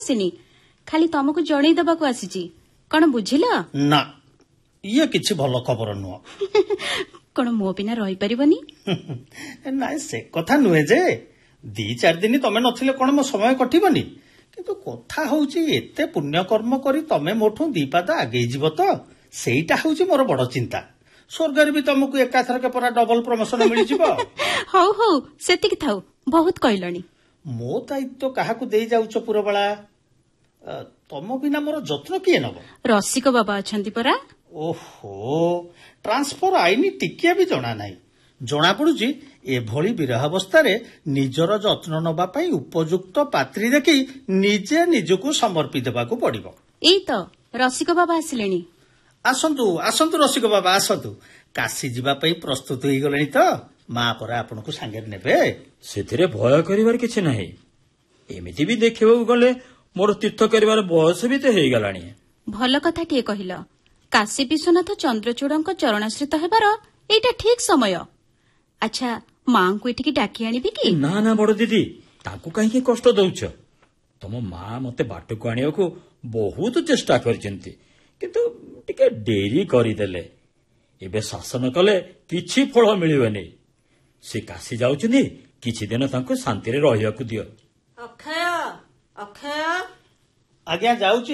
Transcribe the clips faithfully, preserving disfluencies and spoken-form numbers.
ଆସିନି, ଖାଲି ତମକୁ ଜଣେଇ ଦେବାକୁ ଆସିଛି। କଣ ବୁଝିଲ? ନା, ଇଏ କିଛି ଭଲ ଖବର ନୁହଁ। କଣ ମୋ ବିନା ରହିପାରିବନି? ନାଇଁ, ସେ କଥା ନୁହେଁ ଯେ ଦି ଚାରି ଦିନ ତମେ ନଥିଲେ କଣ ମୋ ସମୟ କଟିବନି। କିନ୍ତୁ କଥା ହଉଛି ଏତେ ପୁଣ୍ୟକର୍ମ କରି ତମେ ମୋଠୁ ଦି ପାଦ ଆଗେଇ ଯିବ ତ, ସେଇଟା ହଉଛି ମୋର ବଡ ଚିନ୍ତା। ସ୍ୱର୍ଗରେ ବି ତମକୁ ଏକାଥରକେ ପରା ଡବଲ ପ୍ରମୋସନ ମିଳିଯିବ। ହଉ ହଉ, ସେତିକି ଥାଉ, ବହୁତ କହିଲଣି। ମୋ ଦାୟିତ୍ୱ କାହାକୁ ଦେଇ ଯାଉଛ ପୁରବାଳା? ତମ ବିନା ମୋର ଯତ୍ନ କିଏ ନବ? ରସିକ ବାବା ଅଛନ୍ତି ପରା। ଓହୋ, ଟ୍ରାନ୍ସଫର ଆଇନ ଟିକିଏ ବି ଜଣା ନାହିଁ। ଜଣାପଡୁଛି ଏଭଳି ବିରହାବସ୍ଥାରେ ନିଜର ଯତ୍ନ ନେବା ପାଇଁ ଉପଯୁକ୍ତ ପାତ୍ରୀ ଦେଖି ନିଜେ ନିଜକୁ ସମର୍ପି ଦେବାକୁ ପଡିବ। ଏଇ ତ ରସିକ ବାବା ଆସିଲେଣି। ଆସନ୍ତୁ ଆସନ୍ତୁ ରସିକ ବାବା ଆସନ୍ତୁ। କାଶୀ ଯିବା ପାଇଁ ପ୍ରସ୍ତୁତ ହେଇଗଲେଣି ତ? ମା ପରା ଆପଣଙ୍କୁ ସାଙ୍ଗରେ ନେବେ। ସେଥିରେ ଭୟ କରିବାର କିଛି ନାହିଁ। ଏମିତି ବି ଦେଖିବାକୁ ଗଲେ ମୋର ତୀର୍ଥ କରିବାର ବୟସ ବି ତ ହେଇଗଲାଣି। ଭଲ କଥାଟିଏ କହିଲ। କାଶୀ ବିଶ୍ୱନାଥ ଚନ୍ଦ୍ରଚୂଡଙ୍କ ଚରଣାଶ୍ରିତ ହେବାର ଏଇଟା ଠିକ ସମୟ। ଆଚ୍ଛା, ମାଙ୍କୁ ଏଠିକି ଡାକି ଆଣିବି କି? ନା ନା ବଡ ଦିଦି, ତାଙ୍କୁ କାହିଁକି କଷ୍ଟ ଦଉଛ? ତମ ମା ମତେ ବାଟକୁ ଆଣିବାକୁ ବହୁତ ଚେଷ୍ଟା କରିଛନ୍ତି, କିନ୍ତୁ ଟିକେ ଡେରି କରିଦେଲେ। ଏବେ ଶାସନ କଲେ କିଛି ଫଳ ମିଳିବନି। ସେ କାଶୀ ଯାଉଛନ୍ତି, କିଛି ଦିନ ତାଙ୍କୁ ଶାନ୍ତିରେ ରହିବାକୁ ଦିଅ। ଅକ୍ଷୟ, ଅକ୍ଷୟ। ଆଜ୍ଞା, ଯାଉଛି।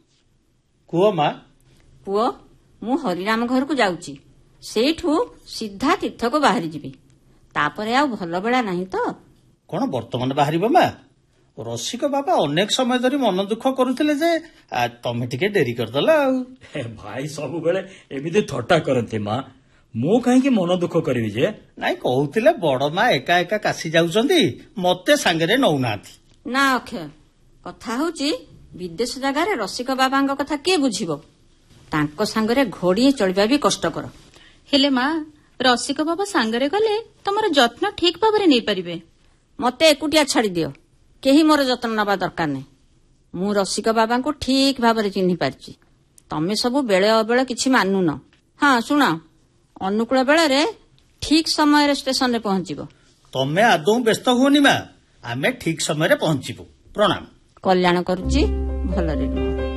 କୁହ ମା। ପୁଅ, ମୁଁ ହରିରାମ ଘରକୁ ଯାଉଛି। ସେଇଠୁ ସିଧା ତୀର୍ଥକୁ ବାହାରି ଯିବି। ତାପରେ ଆଉ ଭଲ ବେଳା ନାହିଁ ତ? କଣ ବର୍ତ୍ତମାନ ବାହାରିବ ମା? ରସିକ ବାବା ଅନେକ ସମୟ ଧରି ମନ ଦୁଃଖ କରୁଥିଲେ ଯେ ତମେ ଟିକେ ଡେରି କରିଦେଲ ଆଉ। ଭାଇ ସବୁବେଳେ ଏମିତି ଥଟ୍ଟା କରନ୍ତି ମା, ମୁଁ କାହିଁକି ମନ ଦୁଃଖ କରିବି ଯେ? ନାଇଁ, କହୁଥିଲେ ବଡ ମା ଏକା ଏକା କାଶୀ ଯାଉଛନ୍ତି, ମତେ ସାଙ୍ଗରେ ନଉନାହାନ୍ତି। ନା ଅକ୍ଷୟ, କଥା ହଉଛି ବିଦେଶ ଜାଗାରେ ରସିକ ବାବାଙ୍କ କଥା କିଏ ବୁଝିବ? ତାଙ୍କ ସାଙ୍ଗରେ ଘୋଡିଏ ଚଳିବା ବି କଷ୍ଟକର। ହେଲେ ମା, ରସିକ ବାବା ସାଙ୍ଗରେ ଗଲେ ତମର ଯତ୍ନ ଠିକ ଭାବରେ ନେଇପାରିବେ। ମତେ ଏକୁଟିଆ ଛାଡିଦିଅ, କେହି ମୋର ଯତ୍ନ ନେବା ଦରକାର ନାହିଁ। ମୁଁ ରସିକ ବାବାଙ୍କୁ ଠିକ ଭାବରେ ଚିହ୍ନି ପାରିଛି। ତମେ ସବୁ ବେଳେ ଅବେଳେ କିଛି ମାନୁନ। ହଁ ଶୁଣ, ଅନୁକୂଳ ବେଳରେ ଠିକ ସମୟରେ ଷ୍ଟେସନରେ ପହଞ୍ଚିବ। ତମେ ଆଦୌ ବ୍ୟସ୍ତ ହୁଅନି ମା, ଆମେ ଠିକ ସମୟରେ ପହଞ୍ଚିବୁ। ପ୍ରଣାମ। କଲ୍ୟାଣ କରୁଛି, ଭଲରେ ରୁହ।